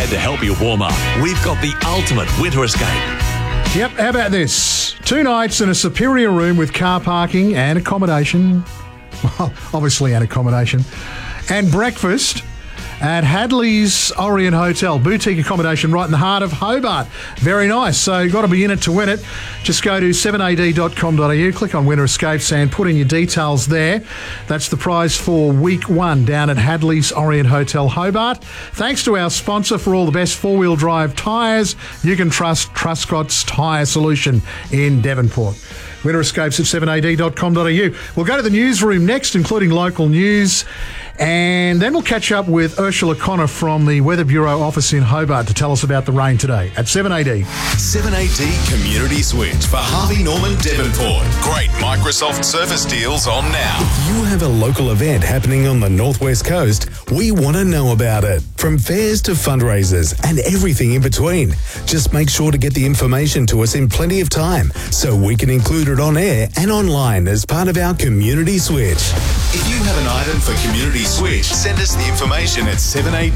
prepared to help you warm up. We've got the ultimate winter escape. Yep, how about this? 2 nights in a superior room with car parking and accommodation. Well, obviously and accommodation. And breakfast at Hadley's Orient Hotel. Boutique accommodation right in the heart of Hobart. Very nice. So you've got to be in it to win it. Just go to 7ad.com.au, click on Winter Escapes and put in your details there. That's the prize for week 1 down at Hadley's Orient Hotel, Hobart. Thanks to our sponsor for all the best four-wheel drive tyres. You can trust Truscott's Tyre Solution in Devonport. Winter Escapes at 7ad.com.au. We'll go to the newsroom next, including local news. And then we'll catch up with Ursula Connor from the Weather Bureau office in Hobart to tell us about the rain today at 7AD. 7AD Community Switch for Harvey Norman Devonport. Great Microsoft Surface deals on now. If you have a local event happening on the Northwest Coast, we want to know about it. From fairs to fundraisers and everything in between. Just make sure to get the information to us in plenty of time so we can include it on air and online as part of our Community Switch. If you have an item for Community Switch, send us the information at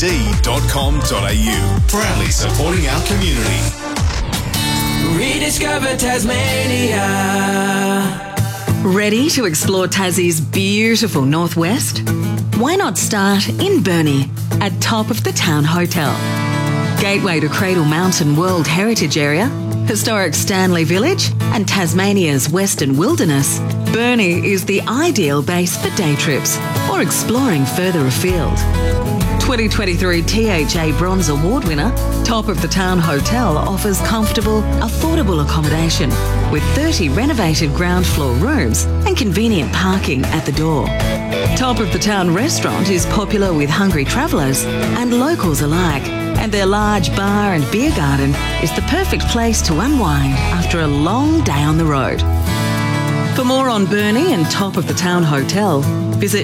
7ad.com.au. Proudly supporting our community. Rediscover Tasmania. Ready to explore Tassie's beautiful northwest? Why not start in Burnie at Top of the Town Hotel? Gateway to Cradle Mountain World Heritage Area, historic Stanley Village and Tasmania's Western Wilderness, Burnie is the ideal base for day trips or exploring further afield. 2023 THA Bronze Award winner, Top of the Town Hotel offers comfortable, affordable accommodation with 30 renovated ground floor rooms and convenient parking at the door. Top of the Town Restaurant is popular with hungry travellers and locals alike, and their large bar and beer garden is the perfect place to unwind after a long day on the road. For more on Burnie and Top of the Town Hotel, visit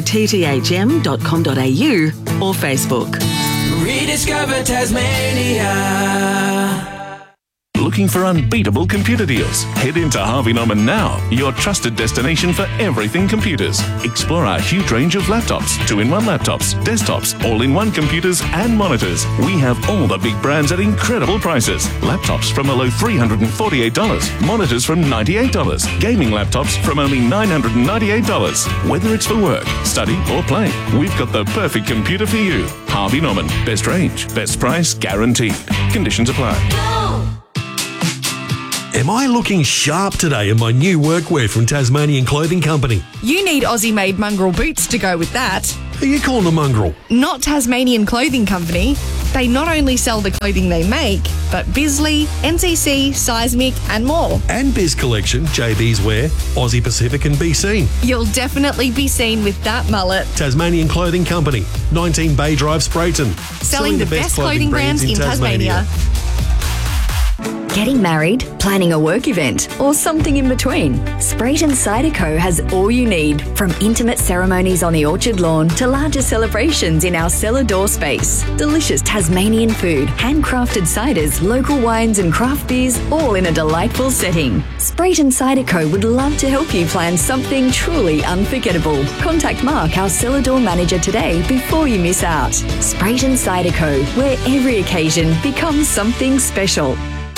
totthm.com.au or Facebook. Rediscover Tasmania. Looking for unbeatable computer deals? Head into Harvey Norman now, your trusted destination for everything computers. Explore our huge range of laptops, 2-in-1 laptops, desktops, all-in-one computers and monitors. We have all the big brands at incredible prices. Laptops from a low $348, monitors from $98, gaming laptops from only $998. Whether it's for work, study or play, we've got the perfect computer for you. Harvey Norman, best range, best price guaranteed. Conditions apply. Am I looking sharp today in my new workwear from Tasmanian Clothing Company? You need Aussie-made mongrel boots to go with that. Who are you calling a mongrel? Not Tasmanian Clothing Company. They not only sell the clothing they make, but Bisley, NCC, Seismic and more. And Biz Collection, JB's Wear, Aussie Pacific and Be Seen. You'll definitely be seen with that mullet. Tasmanian Clothing Company, 19 Bay Drive, Sprayton. Selling the best clothing brands in Tasmania. Getting married, planning a work event, or something in between? Sprayton Cider has all you need, from intimate ceremonies on the orchard lawn to larger celebrations in our cellar door space. Delicious Tasmanian food, handcrafted ciders, local wines and craft beers, all in a delightful setting. Sprayton Cider would love to help you plan something truly unforgettable. Contact Mark, our cellar door manager, today before you miss out. Sprayton Cider where every occasion becomes something special.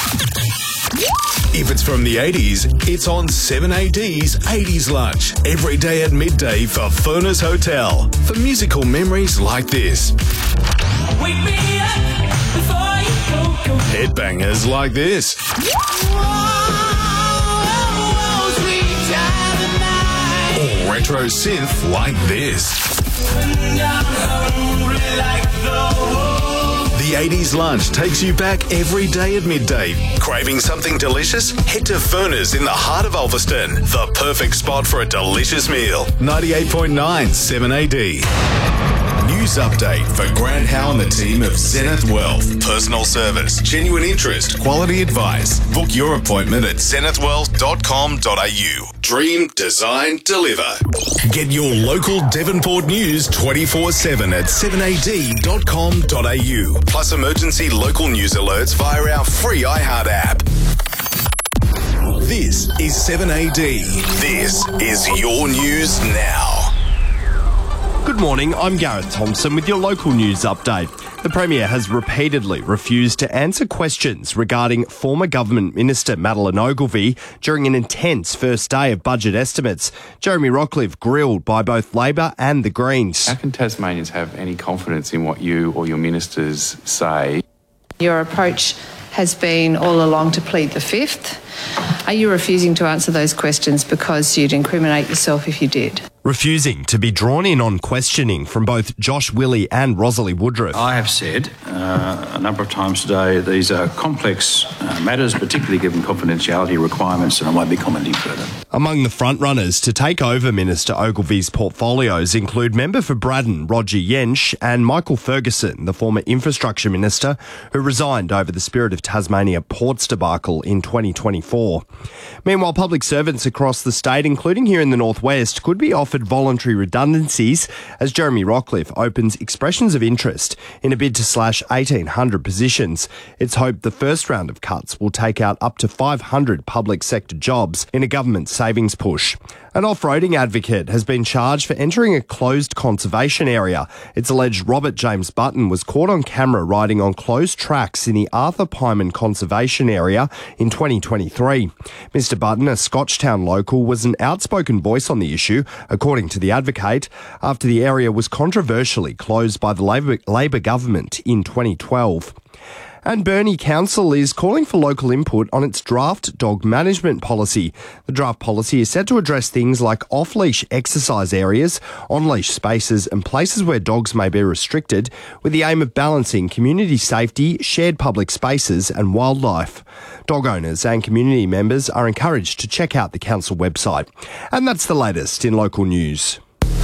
If it's from the 80s, it's on 7AD's 80s Lunch. Every day at midday for Furness Hotel. For musical memories like this. Wake me up before you go. Headbangers like this. Or retro synth like this. The 80s Lunch takes you back every day at midday. Craving something delicious? Head to Furness in the heart of Ulverston. The perfect spot for a delicious meal. 98.9 7AD. News update for Grant Howe and the team of Zenith Wealth. Personal service, genuine interest, quality advice. Book your appointment at zenithwealth.com.au. Dream, design, deliver. Get your local Devonport news 24/7 at 7ad.com.au. Plus emergency local news alerts via our free iHeart app. This is 7AD. This is your news now. Good morning, I'm Gareth Thompson with your local news update. The Premier has repeatedly refused to answer questions regarding former Government Minister Madeleine Ogilvie during an intense first day of budget estimates. Jeremy Rockliff grilled by both Labor and the Greens. How can Tasmanians have any confidence in what you or your ministers say? Your approach has been all along to plead the fifth. Are you refusing to answer those questions because you'd incriminate yourself if you did? Refusing to be drawn in on questioning from both Josh Willey and Rosalie Woodruff. I have said a number of times today these are complex matters, particularly given confidentiality requirements, and I won't be commenting further. Among the frontrunners to take over Minister Ogilvie's portfolios include member for Braddon Roger Jensch and Michael Ferguson, the former Infrastructure Minister, who resigned over the Spirit of Tasmania ports debacle in 2024. Meanwhile, public servants across the state, including here in the northwest, could be offered voluntary redundancies as Jeremy Rockliff opens expressions of interest in a bid to slash 1,800 positions. It's hoped the first round of cuts will take out up to 500 public sector jobs in a government savings push. An off-roading advocate has been charged for entering a closed conservation area. It's alleged Robert James Button was caught on camera riding on closed tracks in the Arthur Pyman Conservation Area in 2023. Mr Button, a Scotchtown local, was an outspoken voice on the issue, according to the advocate, after the area was controversially closed by the Labor government in 2012. And Burnie Council is calling for local input on its draft dog management policy. The draft policy is set to address things like off-leash exercise areas, on-leash spaces and places where dogs may be restricted, with the aim of balancing community safety, shared public spaces and wildlife. Dog owners and community members are encouraged to check out the council website. And that's the latest in local news.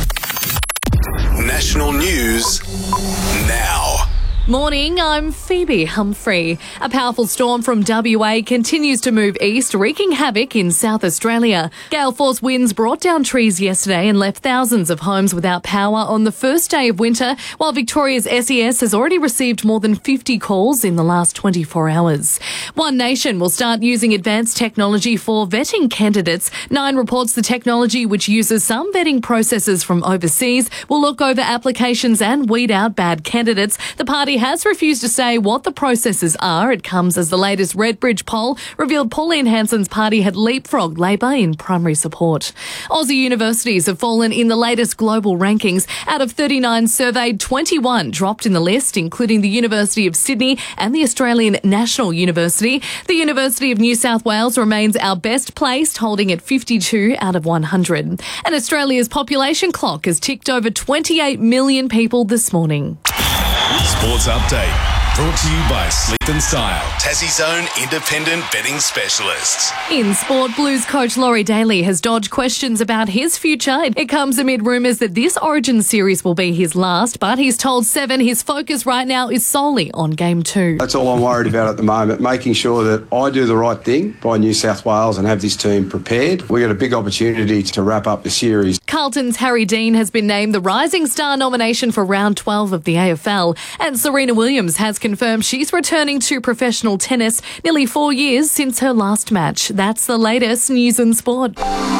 National news now. Morning, I'm Phoebe Humphrey. A powerful storm from WA continues to move east, wreaking havoc in South Australia. Gale force winds brought down trees yesterday and left thousands of homes without power on the first day of winter, while Victoria's SES has already received more than 50 calls in the last 24 hours. One Nation will start using advanced technology for vetting candidates. Nine reports the technology, which uses some vetting processes from overseas, will look over applications and weed out bad candidates. The party has refused to say what the processes are. It comes as the latest Redbridge poll revealed Pauline Hanson's party had leapfrogged Labor in primary support. Aussie universities have fallen in the latest global rankings. Out of 39 surveyed, 21 dropped in the list, including the University of Sydney and the Australian National University. The University of New South Wales remains our best placed, holding at 52 out of 100. And Australia's population clock has ticked over 28 million people this morning. Sports Update, brought to you by Sleep and Style, Tassie's own independent betting specialists. In sport, Blues coach Laurie Daly has dodged questions about his future. It comes amid rumours that this Origin series will be his last, but he's told Seven his focus right now is solely on Game 2. That's all I'm worried about at the moment, making sure that I do the right thing by New South Wales and have this team prepared. We've got a big opportunity to wrap up the series. Carlton's Harry Dean has been named the Rising Star nomination for round 12 of the AFL, and Serena Williams has confirmed she's returning to professional tennis nearly 4 years since her last match. That's the latest news and sport.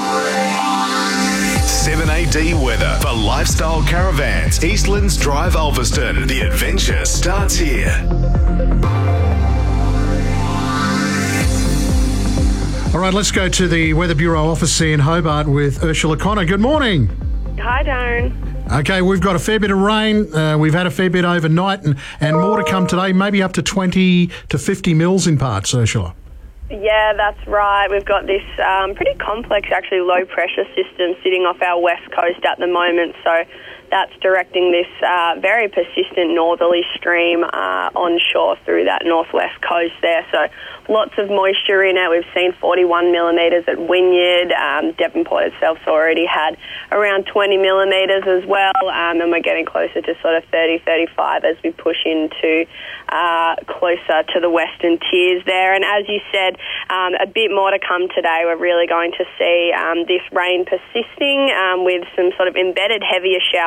7AD weather for Lifestyle Caravans, Eastlands Drive, Ulverston. The adventure starts here. All right, let's go to the Weather Bureau office in Hobart with Ursula Connor. Good morning. Hi, Darren. Okay, we've got a fair bit of rain. We've had a fair bit overnight and more to come today, maybe up to 20 to 50 mils in parts, Ursula. Yeah, that's right. We've got this pretty complex, actually, low-pressure system sitting off our west coast at the moment. So that's directing this very persistent northerly stream onshore through that northwest coast there. So lots of moisture in it. We've seen 41 millimetres at Wynyard. Devonport itself's already had around 20 millimetres as well. And we're getting closer to sort of 30, 35 as we push into closer to the western tiers there. And as you said, a bit more to come today. We're really going to see this rain persisting with some sort of embedded heavier showers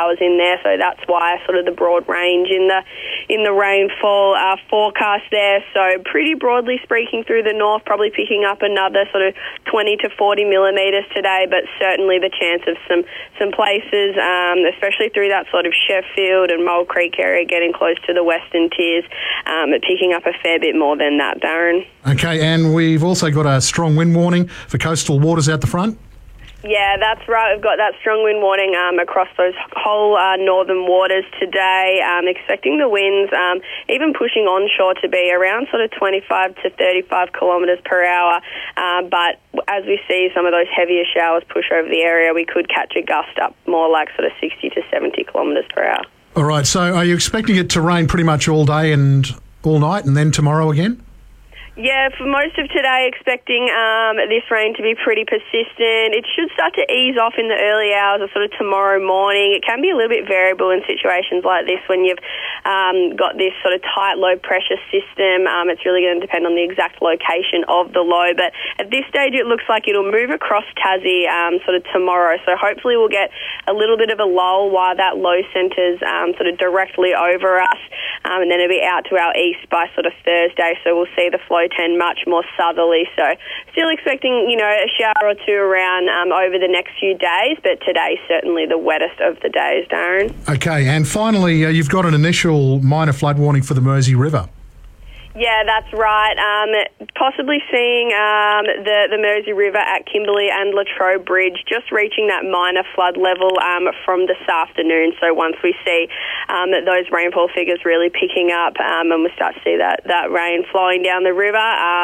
showers in there, so that's why sort of the broad range in the rainfall forecast there. So pretty broadly speaking through the north, probably picking up another sort of 20 to 40 millimetres today, but certainly the chance of some places, especially through that sort of Sheffield and Mole Creek area, getting close to the western tiers, picking up a fair bit more than that, Darren. Okay, and we've also got a strong wind warning for coastal waters out the front. Yeah, that's right. We've got that strong wind warning across those whole northern waters today. Expecting the winds even pushing onshore to be around sort of 25 to 35 kilometres per hour. But as we see some of those heavier showers push over the area, we could catch a gust up more like sort of 60 to 70 kilometres per hour. All right, so are you expecting it to rain pretty much all day and all night and then tomorrow again? Yeah, for most of today, expecting this rain to be pretty persistent. It should start to ease off in the early hours of sort of tomorrow morning. It can be a little bit variable in situations like this when you've got this sort of tight low pressure system. It's really going to depend on the exact location of the low. But at this stage, it looks like it'll move across Tassie sort of tomorrow. So hopefully we'll get a little bit of a lull while that low centres sort of directly over us. And then it'll be out to our east by sort of Thursday. So we'll see the flow tend much more southerly. So still expecting, a shower or two around over the next few days, but today's certainly the wettest of the days, Darren. Okay, and finally, you've got an initial minor flood warning for the Mersey River. Yeah, that's right. Possibly seeing the Mersey River at Kimberley and Latrobe Bridge just reaching that minor flood level from this afternoon. So once we see those rainfall figures really picking up and we start to see that rain flowing down the river,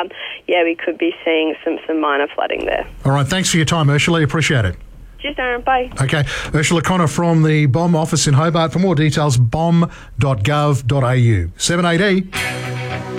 we could be seeing some minor flooding there. All right, thanks for your time, Ursula. Appreciate it. Cheers, Darren. Bye. Okay, Ursula Connor from the BOM office in Hobart. For more details, bom.gov.au. 780.